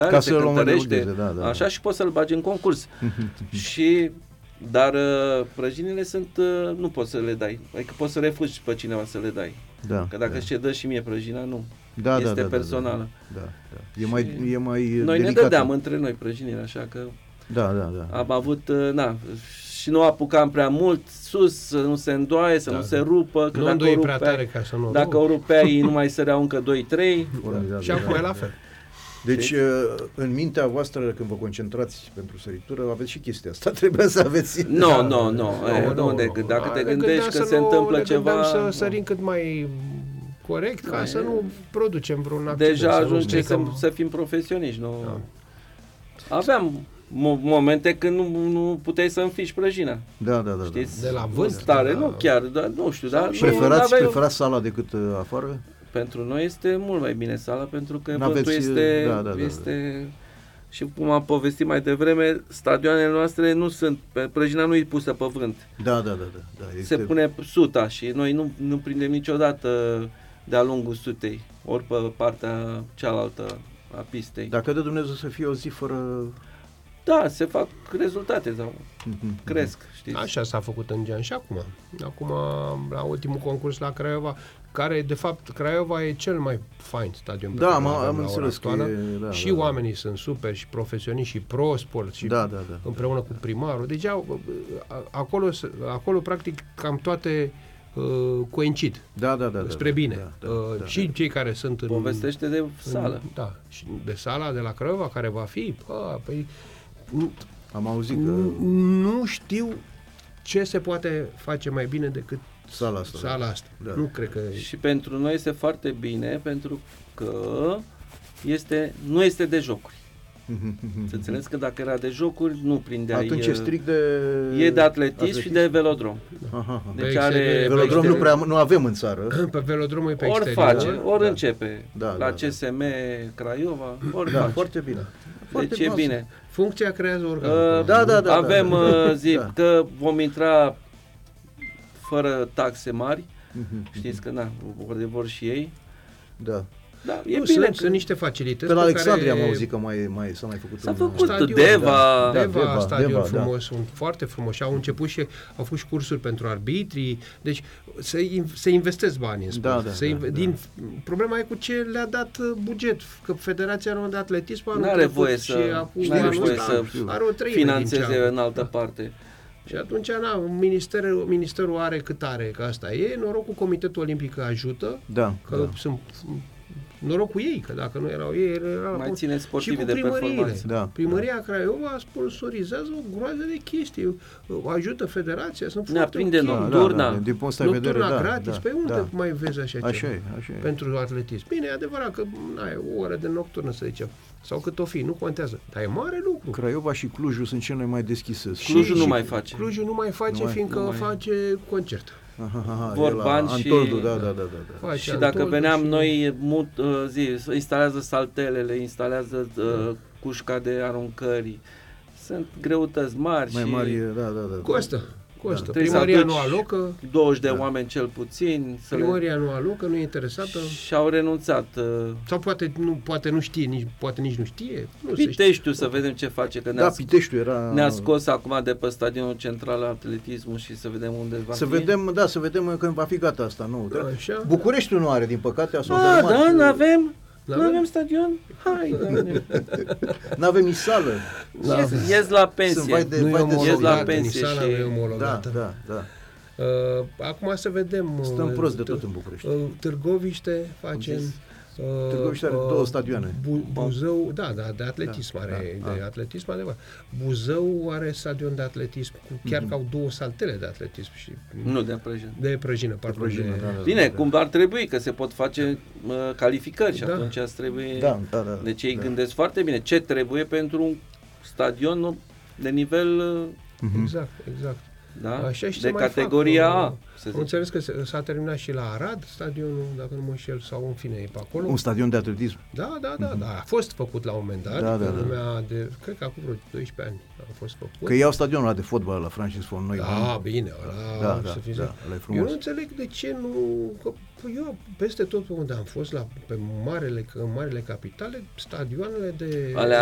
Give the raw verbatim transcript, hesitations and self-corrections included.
ca să se cântărește, da, da. așa, și poți să-l bagi în concurs. Și dar uh, prăjinile sunt, uh, nu poți să le dai, adică poți să refuzi pe cineva să le dai. Da, că dacă da. îți dă și mie prăjina, nu. Da, este da, da, personală. Da, da, da. E mai, e mai noi delicată. ne dădeam între noi prăjinile, așa că da, da, da. am avut, uh, na, și nu apucam prea mult sus, să nu se îndoaie, să da, nu se rupă. Că nu dacă o prea tare ca să nu. Dacă o rupeai, nu mai săreau încă doi trei. Da, și acum e la fel. Deci, în mintea voastră, când vă concentrați pentru săritură, aveți și chestia asta. Trebuie să aveți... Nu, nu, nu. Dacă te gândești că se întâmplă ceva... să sărim cât mai corect, ca să nu producem vreun accident. Deja ajunge să, să fim profesioniști. Nu? Da. Aveam momente când nu, nu puteai să înfiși prăjina. Da, da, da. Știți? De la vânt? Stare, da. Nu chiar, dar nu știu. Dar preferați, nu preferați sala decât uh, afară? Pentru noi este mult mai bine sala, pentru că vântul este... Da, da, da, este da. Și cum am povestit mai devreme, stadioanele noastre nu sunt, prăjina nu e pusă pe vânt. Da, da, da. da, da este... Se pune suta și noi nu, nu prindem niciodată de-a lungul sutei, ori pe partea cealaltă a pistei. Dacă dă Dumnezeu să fie o zi fără... Da, se fac rezultate sau mm-hmm. cresc, știți? Așa s-a făcut în Gean și acum. Acum, la ultimul concurs la Craiova, care, de fapt, Craiova e cel mai fain stadion. Da, am, am înțeles că e, da, și da, oamenii da. sunt super și profesioniști și pro-sport și da, da, da, împreună da. cu primarul. Deci, acolo, acolo practic, cam toate uh, coincid. Da, da, da. Spre bine. Da, da, uh, da, și da. cei care sunt în... Povestește de sală. În, da, și de sala de la Craiova, care va fi... Bă, păi, am auzit că... Nu știu ce se poate face mai bine decât sala asta. Sala asta. Da. Nu cred că... Și pentru noi este foarte bine, pentru că este, nu este de jocuri. Să înțeles că dacă era de jocuri, nu prindeai... Atunci e strict de... E de atletism, atletism. și de velodrom. Aha, deci are... Velodrom nu, prea, nu avem în țară. Pe velodromul e pe ori exterior. face, ori da. începe. Da, la da, C S M Craiova, ori da, face. foarte bine. Deci e bine. Funcția creează organul. Uh, da, da, da. Avem, da, uh, zic, da. că vom intra fără taxe mari. Mm-hmm. Știți că, na, vor, vor și ei. Da. Da, e nu, bine. Sunt, că... sunt niște facilități. Pe la Alexandria care... am auzit că mai, mai, s-a mai făcut S-a un făcut stadion, Deva. Da, da, Deva, Deva, stadion Deva, frumos, da. sunt foarte frumoși. Au început și au fost și cursuri pentru arbitrii. Deci se, se investesc bani în sport. Da, da, se inv- da, din, problema e cu ce le-a dat buget. Că Federația Română de Atletism nu are voie să, are voie să are o finanțeze în altă parte. Și atunci, na, ministerul, ministerul are cât are, că asta e, noroc cu Comitetul Olimpic ajută, da, că da. sunt noroc cu ei, că dacă nu erau ei, era mai ține sportivii de performanță. Da, Primăria da. Craiova sponsorizează o groază de chestii, ajută federația, sunt ne foarte aprinde okay. nocturna, da, da, din punct de vedere, nocturna da, gratis, da, pe unde da. mai vezi așa ceva? Așa e, așa e. Pentru atletism. Bine, e adevărat că n-ai o oră de nocturnă, să zicem, sau cât o fi, nu contează, dar e mare lucru. Craiova și Clujul sunt cele mai deschise. Clujul nu mai face. Clujul nu mai face, nu mai, fiindcă nu mai... face concert. Aha, aha, vor bani și... Antoldu, da, da, da, da, da. Și dacă veneam și... noi, mut, uh, zi, instalează saltelele, instalează uh, cușca de aruncări. Sunt greutăți mari mai și... mari, da, da, da. Costă. Costă. Da. Primăria nu alocă. douăzeci de da. oameni cel puțin. Primăria le... nu alocă, nu e interesată. Și au renunțat. Uh... Sau poate nu, poate nu știe, nici, poate nici nu știe. Nu Piteștiul, să vedem ce face. Că da, Piteștiul era... ne-a scos acum de pe stadionul central atletismul și să vedem unde va să fi. Vedem, da, să vedem când va fi gata asta. Nu, da? Așa. Bucureștiul nu are, din păcate. A, da, nu avem. Nu avem? avem stadion? Hai, doamne. Nu avem nici sală. Da. Ies, ies la pensie. Vai de, nu vai e de ies la omologată, pensie nici sala și... nu e omologată. Da, da, da. Uh, acum să vedem. Stăm uh, prost de tot în București. Uh, Târgoviște facem. Uh, Târgoviște are uh, două stadioane. Bu- Buzău, da, da, de atletism da, are, da, de da. atletism adevărat. Buzău are stadion de atletism, cu, chiar mm-hmm. că au două saltele de atletism și nu de prăjină. De prăjină, pardon. De prăjină, de... da, da, Bine, da. cum ar trebui, că se pot face uh, calificări și da. atunci ați trebuie... Da, da, da. Deci ei da. gândesc foarte bine ce trebuie pentru un stadion de nivel... Uh... Mm-hmm. Exact, exact. Da? Așa și de se mai categoria fac, A. Am înțeles că s-a terminat și la Arad stadionul, dacă nu mă înșel, sau în fine, e pe acolo. Un stadion de atletism. Da, da, da, mm-hmm. da. A fost făcut la un moment dat, da, da, da, da. lumea de, cred că acum vreo doisprezece ani a fost făcut. Că iau stadionul ăla de fotbal la Francis von Neumann. Da, bine, ăla, da, da, să fie da, ăla e frumos. Eu nu înțeleg de ce nu... Că, eu, peste tot pe unde am fost, la, pe marele, în marele capitale, stadioanele de... Alea